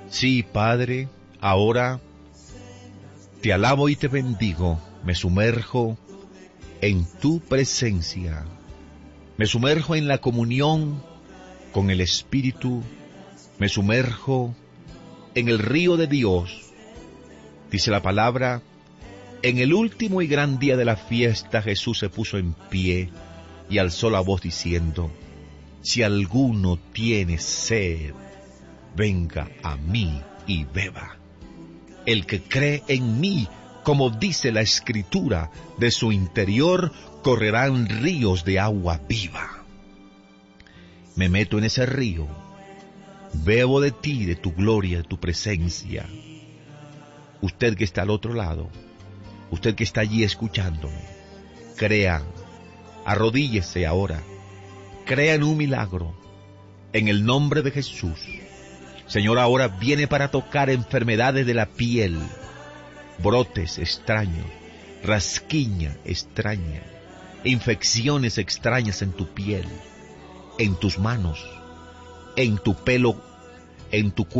Sí, Padre, ahora te alabo y te bendigo, me sumerjo en tu presencia, me sumerjo en la comunión con el Espíritu, me sumerjo en el río de Dios. Dice la palabra, en el último y gran día de la fiesta Jesús se puso en pie y alzó la voz diciendo, si alguno tiene sed, venga a mí y beba. El que cree en mí, como dice la Escritura, de su interior correrán ríos de agua viva. Me meto en ese río, bebo de ti, de tu gloria, de tu presencia. Usted que está al otro lado, usted que está allí escuchándome, crea, arrodíllese ahora, crea en un milagro, en el nombre de Jesús. Señor, ahora viene para tocar enfermedades de la piel, brotes extraños, rasquiña extraña, infecciones extrañas en tu piel, en tus manos, en tu pelo, en tu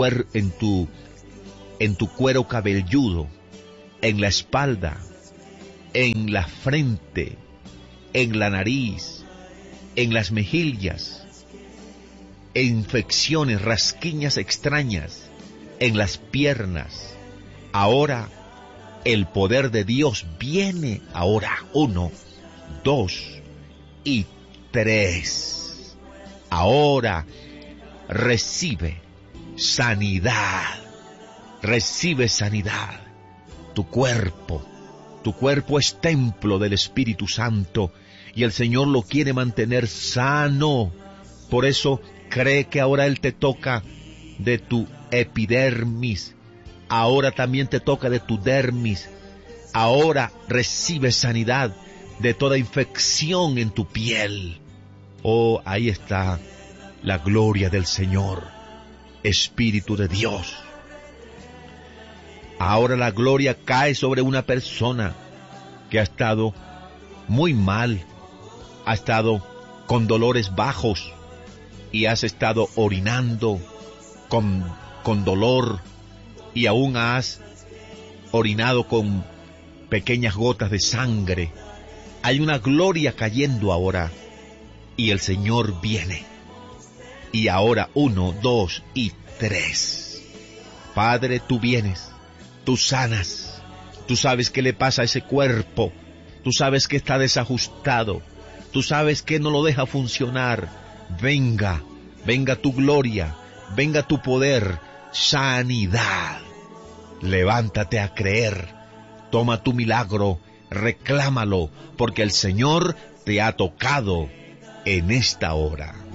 cuero cabelludo, en la espalda, en la frente, en la nariz, en las mejillas, infecciones, rasquiñas extrañas en las piernas. Ahora el poder de Dios viene ahora. 1, 2 y 3. Ahora recibe sanidad. Recibe sanidad. Tu cuerpo es templo del Espíritu Santo y el Señor lo quiere mantener sano. Por eso cree que ahora Él te toca de tu epidermis, ahora también te toca de tu dermis, ahora recibe sanidad de toda infección en tu piel. Oh, ahí está la gloria del Señor, Espíritu de Dios. Ahora la gloria cae sobre una persona que ha estado muy mal, ha estado con dolores bajos, y has estado orinando con dolor y aún has orinado con pequeñas gotas de sangre. Hay una gloria cayendo ahora y el Señor viene. Y ahora 1, 2 y 3. Padre, tú vienes, tú sanas, tú sabes qué le pasa a ese cuerpo, tú sabes que está desajustado, tú sabes que no lo deja funcionar. Venga, venga tu gloria, venga tu poder, sanidad. Levántate a creer, toma tu milagro, reclámalo, porque el Señor te ha tocado en esta hora.